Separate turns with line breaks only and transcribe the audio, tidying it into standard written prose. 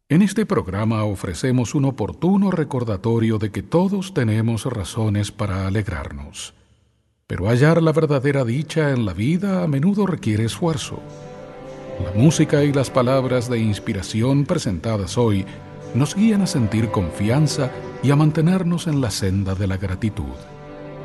En este programa ofrecemos un oportuno recordatorio de que todos tenemos razones para alegrarnos. Pero hallar la verdadera dicha en la vida a menudo requiere esfuerzo. La música y las palabras de inspiración presentadas hoy nos guían a sentir confianza y a mantenernos en la senda de la gratitud.